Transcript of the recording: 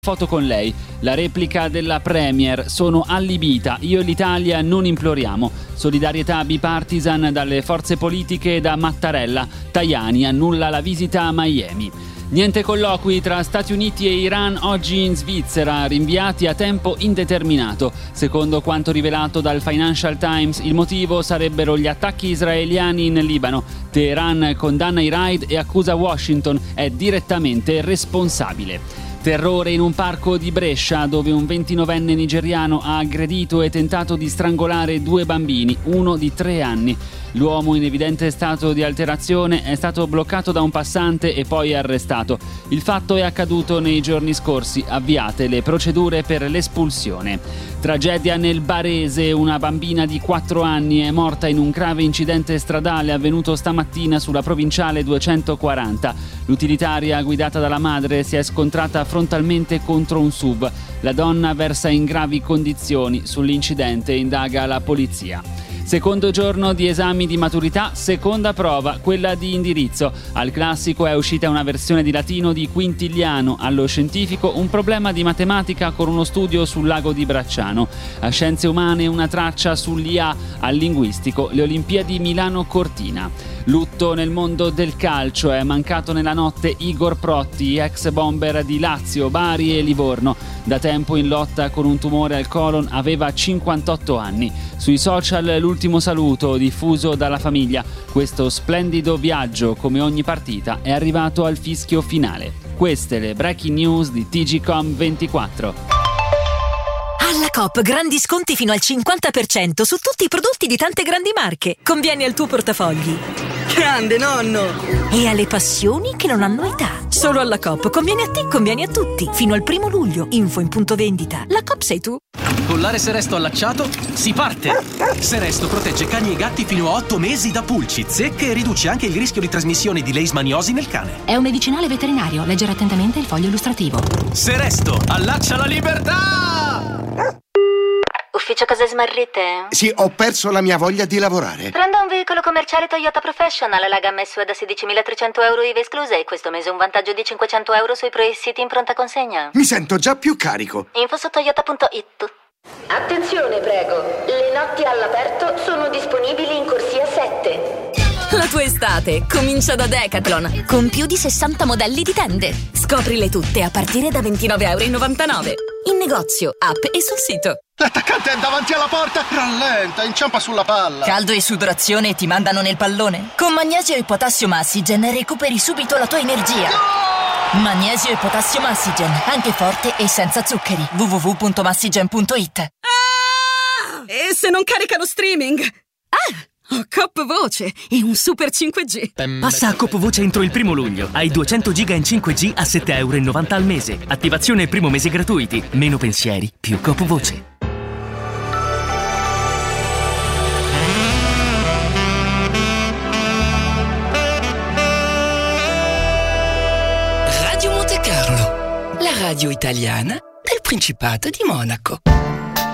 Foto con lei, la replica della Premier, sono allibita, io e l'Italia non imploriamo, solidarietà bipartisan dalle forze politiche e da Mattarella, Tajani annulla la visita a Miami. Niente colloqui tra Stati Uniti e Iran oggi in Svizzera, rinviati a tempo indeterminato. Secondo quanto rivelato dal Financial Times, il motivo sarebbero gli attacchi israeliani in Libano. Teheran condanna i raid e accusa Washington, è direttamente responsabile. Terrore in un parco di Brescia, dove un 29enne nigeriano ha aggredito e tentato di strangolare 2 bambini, uno di 3 anni. L'uomo in evidente stato di alterazione è stato bloccato da un passante e poi arrestato. Il fatto è accaduto nei giorni scorsi, avviate le procedure per l'espulsione. Tragedia nel Barese, una bambina di 4 anni è morta in un grave incidente stradale avvenuto stamattina sulla provinciale 240. L'utilitaria guidata dalla madre si è scontrata frontalmente contro un SUV. La donna versa in gravi condizioni, sull'incidente indaga la polizia. Secondo giorno di esami di maturità, seconda prova, quella di indirizzo. Al classico è uscita una versione di latino di Quintiliano, allo scientifico un problema di matematica con uno studio sul lago di Bracciano. A scienze umane una traccia sull'IA, al linguistico le Olimpiadi Milano-Cortina. Lutto nel mondo del calcio, è mancato nella notte Igor Protti, ex bomber di Lazio, Bari e Livorno. Da tempo in lotta con un tumore al colon, aveva 58 anni. Sui social l'ultimo saluto diffuso dalla famiglia. Questo splendido viaggio, come ogni partita, è arrivato al fischio finale. Queste le breaking news di TGcom 24. Alla Coop grandi sconti fino al 50% su tutti i prodotti di tante grandi marche. Conviene al tuo portafogli. Grande nonno! E alle passioni che non hanno età. Solo alla Coop conviene a te, conviene a tutti. Fino al 1 luglio. Info in punto vendita. La Coop sei tu. Collare Seresto allacciato, si parte! Seresto protegge cani e gatti fino a 8 mesi da pulci, zecche e riduce anche il rischio di trasmissione di leishmaniosi nel cane. È un medicinale veterinario, leggere attentamente il foglio illustrativo. Seresto, allaccia la libertà! Ufficio cose smarrite? Sì, ho perso la mia voglia di lavorare. Prenda un veicolo commerciale Toyota Professional, la gamma SUV da 16.300 euro IVA escluse e questo mese un vantaggio di 500 euro sui pre-siti in pronta consegna. Mi sento già più carico. Info su toyota.it. Attenzione, prego. Le notti all'aperto sono disponibili in corsia 7. La tua estate comincia da Decathlon, con più di 60 modelli di tende. Scoprile tutte a partire da 29,99 euro. In negozio, app e sul sito. L'attaccante è davanti alla porta. Rallenta, inciampa sulla palla. Caldo e sudorazione ti mandano nel pallone? Con Magnesio e Potassio Massigen recuperi subito la tua energia. Magnesio e Potassio Massigen, anche forte e senza zuccheri. www.massigen.it. E se non carica lo streaming? Ho Coop Voce e un super 5G. Passa a Coop Voce entro il 1 luglio. Hai 200 giga in 5G a 7,90 euro al mese. Attivazione e primo mese gratuiti. Meno pensieri, più Coop Voce. Radio Monte Carlo, la radio italiana del Principato di Monaco.